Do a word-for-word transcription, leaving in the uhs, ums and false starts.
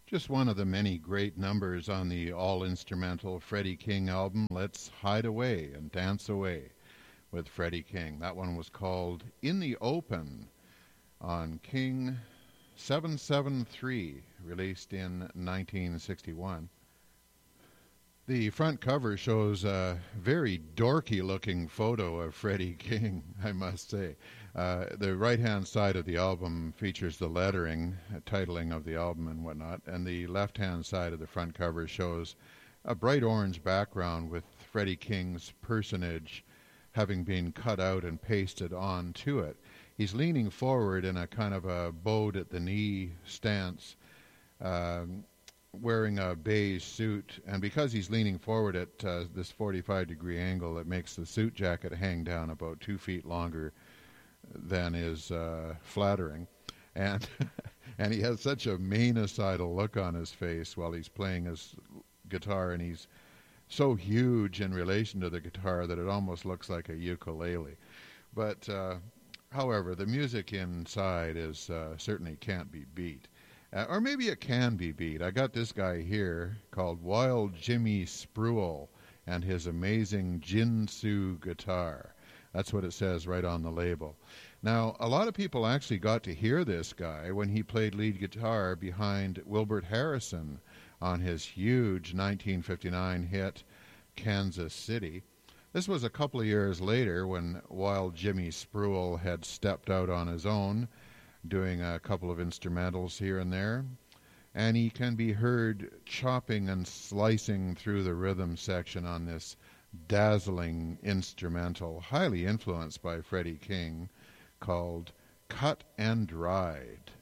Just one of the many great numbers on the all-instrumental Freddie King album, Let's Hide Away and Dance Away with Freddie King. That one was called In the Open on King seven seven three, released in nineteen sixty-one. The front cover shows a very dorky-looking photo of Freddie King, I must say. Uh, the right-hand side of the album features the lettering, uh, titling of the album and whatnot, and the left-hand side of the front cover shows a bright orange background with Freddie King's personage having been cut out and pasted onto it. He's leaning forward in a kind of a bowed-at-the-knee stance, um, wearing a beige suit, and because he's leaning forward at uh, this forty-five degree angle, it makes the suit jacket hang down about two feet longer than is uh, flattering. And and he has such a manicidal look on his face while he's playing his guitar, and he's so huge in relation to the guitar that it almost looks like a ukulele. But uh, however, the music inside is uh, certainly can't be beat. Uh, or maybe it can be beat. I got this guy here called Wild Jimmy Spruill and his amazing Jinsu guitar. That's what it says right on the label. Now, a lot of people actually got to hear this guy when he played lead guitar behind Wilbert Harrison on his huge nineteen fifty-nine hit, Kansas City. This was a couple of years later when Wild Jimmy Spruill had stepped out on his own, doing a couple of instrumentals here and there, and he can be heard chopping and slicing through the rhythm section on this dazzling instrumental, highly influenced by Freddie King, called Cut and Dried.